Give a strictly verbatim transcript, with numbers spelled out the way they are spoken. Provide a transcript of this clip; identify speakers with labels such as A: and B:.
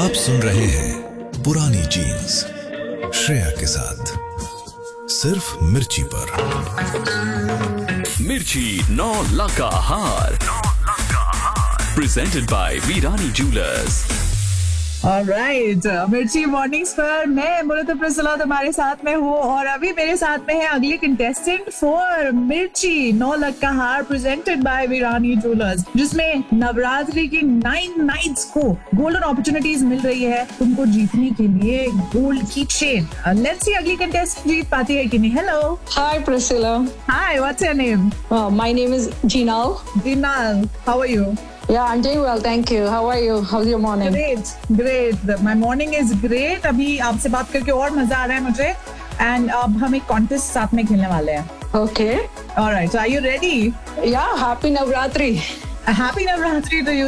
A: आप सुन रहे हैं पुरानी जीन्स श्रेया के साथ सिर्फ मिर्ची पर।
B: मिर्ची नौ लका हार presented by Virani jewellers.
C: Alright, मिर्ची मॉर्निंग्स पर मैं मुरत प्रसला तुम्हारे साथ में हूँ और अभी मेरे साथ में है अगली कंटेस्टेंट फॉर मिर्ची नौ लख का हार प्रेजेंटेड बाय वीरानी ज्वेलर्स, जिसमें नवरात्रि की नाइन नाइट्स को गोल्डन अपॉर्चुनिटीज मिल रही है तुमको जीतने के लिए गोल्ड की चेन। लेट्स सी अगली कंटेस्टेंट जीत पाती है कि नहीं। Hello,
D: Hi, Priscilla.
C: Hi, what's your name?
D: Uh, my name is Jinal.
C: Dinal, how are you?
D: Yeah, I'm doing well, thank you. How are you? How's your morning?
C: Great, great. My morning is great. अभी आपसे बात करके और मजा आ रहा है मुझे। And अब हम एक कॉन्टेस्ट साथ में खेलने वाले हैं।
D: Okay.
C: All right. So are you ready?
D: Yeah, happy Navratri.
C: A happy Navratri to you.